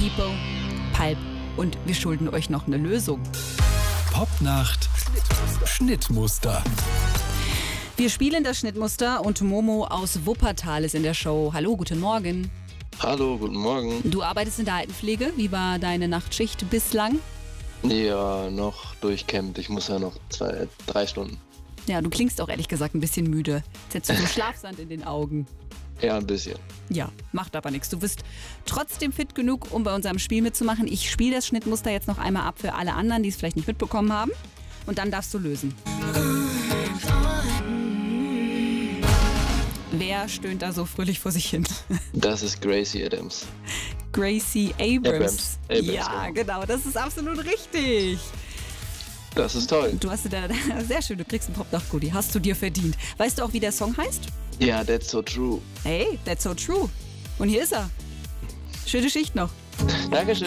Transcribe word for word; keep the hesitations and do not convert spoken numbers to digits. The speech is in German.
People, Pulp und wir schulden euch noch eine Lösung. Popnacht Schnittmuster. Wir spielen das Schnittmuster und Momo aus Wuppertal ist in der Show. Hallo, guten Morgen. Hallo, guten Morgen. Du arbeitest in der Altenpflege. Wie war deine Nachtschicht bislang? Ja, noch durchkämmt. Ich muss ja noch zwei, drei Stunden. Ja, du klingst auch ehrlich gesagt ein bisschen müde. Jetzt hättest du so Schlafsand in den Augen. Ja, ein bisschen. Ja, macht aber nichts. Du bist trotzdem fit genug, um bei unserem Spiel mitzumachen. Ich spiele das Schnittmuster jetzt noch einmal ab für alle anderen, die es vielleicht nicht mitbekommen haben. Und dann darfst du lösen. Wer stöhnt da so fröhlich vor sich hin? Das ist Gracie Adams. Gracie Abrams. Abrams. Abrams, Ja, genau, das ist absolut richtig. Das ist toll. Du hast da sehr schön, du kriegst einen Popnacht-Goodie. Hast du dir verdient. Weißt du auch, wie der Song heißt? Ja, that's so true. Hey, that's so true. Und hier ist er. Schöne Schicht noch. Dankeschön.